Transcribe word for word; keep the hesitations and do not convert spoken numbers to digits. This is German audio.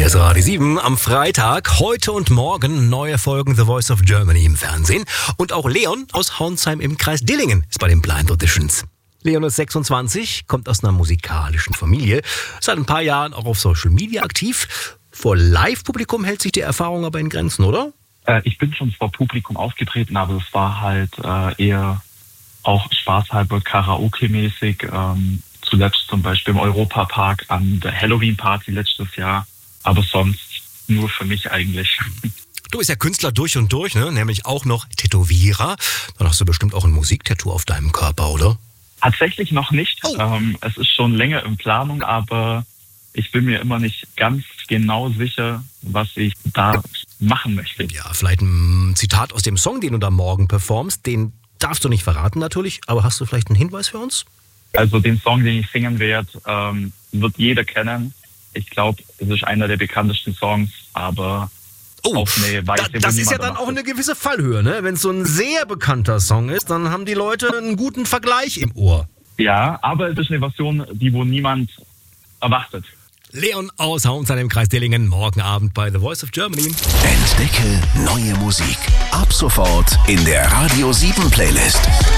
Hier ist Radio sieben am Freitag. Heute und morgen neue Folgen The Voice of Germany im Fernsehen. Und auch Leon aus Hauensheim im Kreis Dillingen ist bei den Blind Auditions. Leon ist sechsundzwanzig, kommt aus einer musikalischen Familie, seit ein paar Jahren auch auf Social Media aktiv. Vor Live-Publikum hält sich die Erfahrung aber in Grenzen, oder? Äh, ich bin schon vor Publikum aufgetreten, aber es war halt äh, eher auch spaßhalber Karaoke-mäßig. Ähm, zuletzt zum Beispiel im Europapark an der Halloween-Party letztes Jahr. Aber sonst nur für mich eigentlich. Du bist ja Künstler durch und durch, ne? Nämlich auch noch Tätowierer. Dann hast du bestimmt auch ein Musiktattoo auf deinem Körper, oder? Tatsächlich noch nicht. Oh. Ähm, es ist schon länger in Planung, aber ich bin mir immer nicht ganz genau sicher, was ich da machen möchte. Ja, vielleicht ein Zitat aus dem Song, den du da morgen performst. Den darfst du nicht verraten natürlich, aber hast du vielleicht einen Hinweis für uns? Also den Song, den ich singen werde, ähm, wird jeder kennen. Ich glaube, es ist einer der bekanntesten Songs, aber oh, auf eine Weise, da, das ist ja dann auch eine gewisse Fallhöhe, ne? Wenn es so ein sehr bekannter Song ist, dann haben die Leute einen guten Vergleich im Ohr. Ja, aber es ist eine Version, die wohl niemand erwartet. Leon aus Hauensheim im Kreis Dillingen, morgen Abend bei The Voice of Germany. Entdecke neue Musik. Ab sofort in der Radio sieben Playlist.